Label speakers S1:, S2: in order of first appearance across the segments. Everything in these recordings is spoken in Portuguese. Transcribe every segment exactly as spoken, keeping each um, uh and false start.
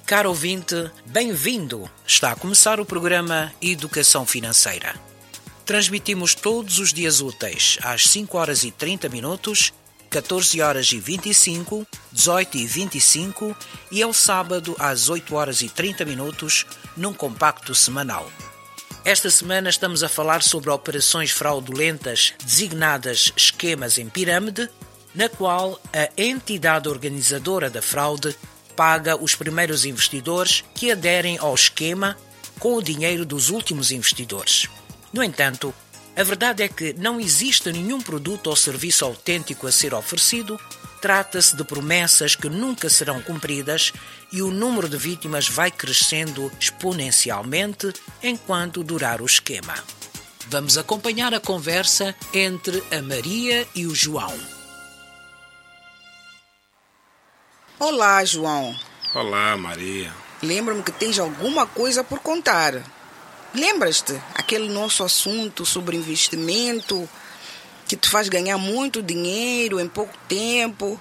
S1: Caro ouvinte, bem-vindo! Está a começar o programa Educação Financeira. Transmitimos todos os dias úteis às cinco horas e trinta minutos, catorze horas e vinte e cinco, dezoito e vinte e cinco e ao sábado às oito horas e trinta minutos, num compacto semanal. Esta semana estamos a falar sobre operações fraudulentas designadas esquemas em pirâmide, na qual a entidade organizadora da fraude paga os primeiros investidores que aderem ao esquema com o dinheiro dos últimos investidores. No entanto, a verdade é que não existe nenhum produto ou serviço autêntico a ser oferecido, trata-se de promessas que nunca serão cumpridas e o número de vítimas vai crescendo exponencialmente enquanto durar o esquema. Vamos acompanhar a conversa entre a Maria e o João.
S2: Olá, João.
S3: Olá, Maria.
S2: Lembro-me que tens alguma coisa por contar. Lembras-te aquele nosso assunto sobre investimento que te faz ganhar muito dinheiro em pouco tempo?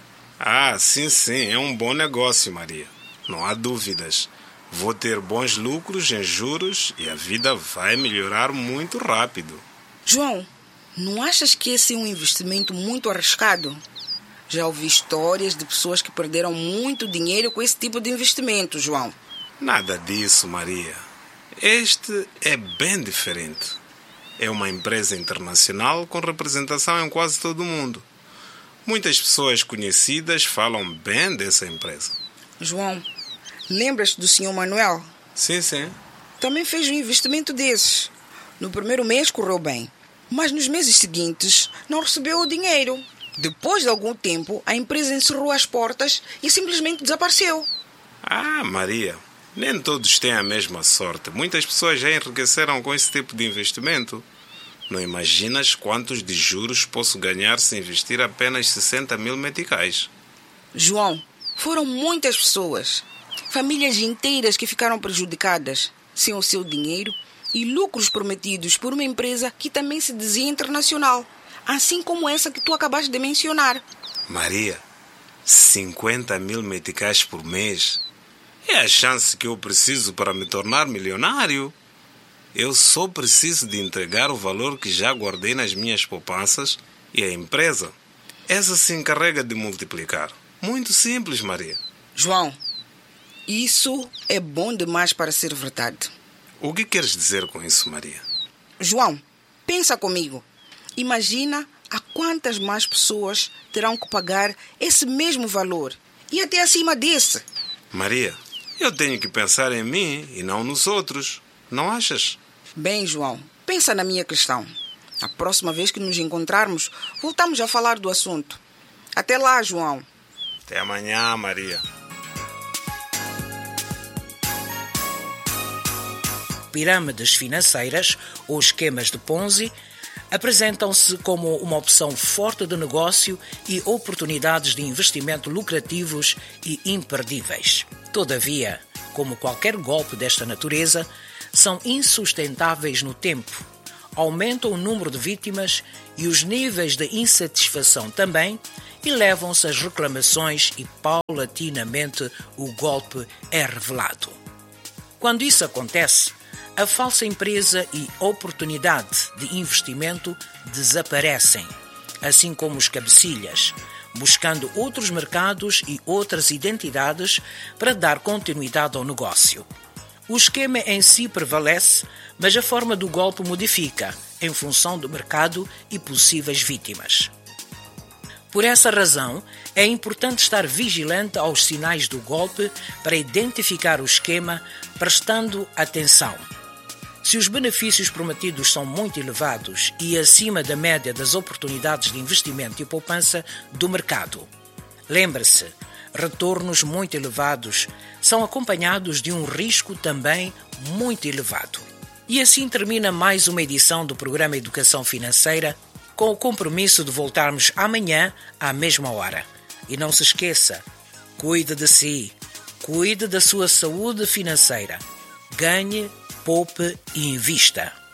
S3: Ah, sim, sim. É um bom negócio, Maria. Não há dúvidas. Vou ter bons lucros em juros e a vida vai melhorar muito rápido.
S2: João, não achas que esse é um investimento muito arriscado? Já ouvi histórias de pessoas que perderam muito dinheiro com esse tipo de investimento, João.
S3: Nada disso, Maria. Este é bem diferente. É uma empresa internacional com representação em quase todo o mundo. Muitas pessoas conhecidas falam bem dessa empresa.
S2: João, lembras-te do senhor Manuel?
S3: Sim, sim.
S2: Também fez um investimento desses. No primeiro mês correu bem, mas nos meses seguintes não recebeu o dinheiro. Depois de algum tempo, a empresa encerrou as portas e simplesmente desapareceu.
S3: Ah, Maria, nem todos têm a mesma sorte. Muitas pessoas já enriqueceram com esse tipo de investimento. Não imaginas quantos de juros posso ganhar se investir apenas sessenta mil meticais.
S2: João, foram muitas pessoas, famílias inteiras que ficaram prejudicadas sem o seu dinheiro e lucros prometidos por uma empresa que também se dizia internacional. Assim como essa que tu acabaste de mencionar.
S3: Maria, cinquenta mil meticais por mês é a chance que eu preciso para me tornar milionário. Eu só preciso de entregar o valor que já guardei nas minhas poupanças e a empresa, essa se encarrega de multiplicar. Muito simples, Maria.
S2: João, isso é bom demais para ser verdade.
S3: O que queres dizer com isso, Maria?
S2: João, pensa comigo. Imagina a quantas mais pessoas terão que pagar esse mesmo valor e até acima desse.
S3: Maria, eu tenho que pensar em mim e não nos outros. Não achas?
S2: Bem, João, pensa na minha questão. A próxima vez que nos encontrarmos, voltamos a falar do assunto. Até lá, João.
S3: Até amanhã, Maria.
S1: Pirâmides financeiras ou esquemas de Ponzi apresentam-se como uma opção forte de negócio e oportunidades de investimento lucrativos e imperdíveis. Todavia, como qualquer golpe desta natureza, são insustentáveis no tempo, aumentam o número de vítimas e os níveis de insatisfação também, e levam-se às reclamações e paulatinamente o golpe é revelado. Quando isso acontece, a falsa empresa e oportunidade de investimento desaparecem, assim como os cabecilhas, buscando outros mercados e outras identidades para dar continuidade ao negócio. O esquema em si prevalece, mas a forma do golpe modifica, em função do mercado e possíveis vítimas. Por essa razão, é importante estar vigilante aos sinais do golpe para identificar o esquema, prestando atenção. Se os benefícios prometidos são muito elevados e acima da média das oportunidades de investimento e poupança do mercado, lembre-se, retornos muito elevados são acompanhados de um risco também muito elevado. E assim termina mais uma edição do programa Educação Financeira, com o compromisso de voltarmos amanhã à mesma hora. E não se esqueça, cuide de si, cuide da sua saúde financeira, ganhe, poupe e invista.